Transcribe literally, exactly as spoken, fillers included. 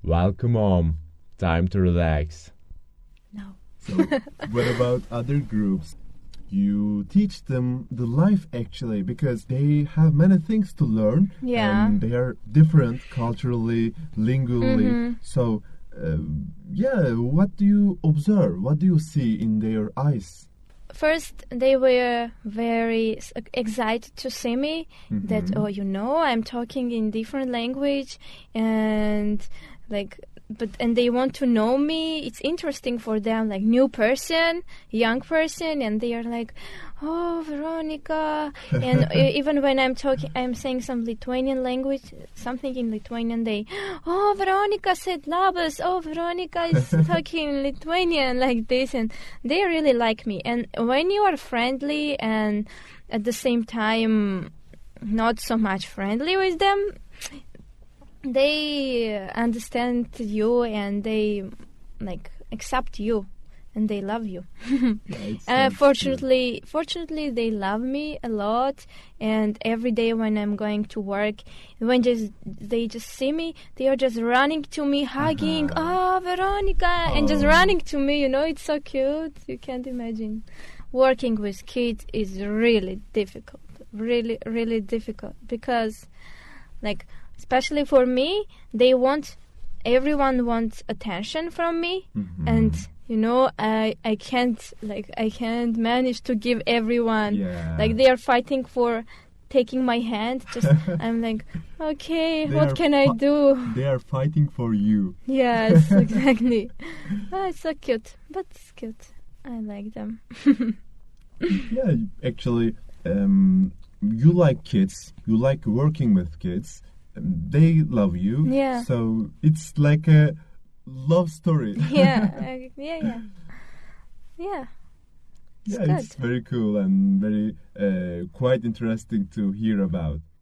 welcome home. Time to relax. No. So, what about other groups? You teach them the life actually because they have many things to learn. Yeah. And they are different culturally, lingually. Mm-hmm. So, uh, yeah, what do you observe? What do you see in their eyes? First, they were very s- excited to see me. Mhm. That, oh, you know, I'm talking in different language, and like, but and they want to know me. It's interesting for them, like new person, young person, and they are like, oh, Veronica. And e- even when I'm talking, I'm saying some Lithuanian language, something in Lithuanian. They, oh, Veronica said labas. Oh, Veronica is talking Lithuanian like this, and they really like me. And when you are friendly and at the same time not so much friendly with them, they understand you and they like accept you and they love you. Yeah, it Uh, sounds fortunately, fortunately, they love me a lot. And every day when I'm going to work, when just they just see me, they are just running to me, hugging, Uh-huh. oh, Veronica, and just Oh. running to me. You know, it's so cute. You can't imagine. Working with kids is really difficult. Really, really difficult because, like, especially for me, they want, everyone wants attention from me, Mhm. and you know, I I can't like I can't manage to give everyone. Yeah. Like they are fighting for taking my hand. Just I'm like, okay, They what are can I fi- do? They are fighting for you. Yes, exactly. Oh, it's so cute, but it's cute. I like them. Yeah, actually, um, you like kids. You like working with kids. um, They love you. Yeah. So it's like a love story. Yeah, I- yeah, yeah, yeah. It's Yeah, good. it's very cool and very uh, quite interesting to hear about.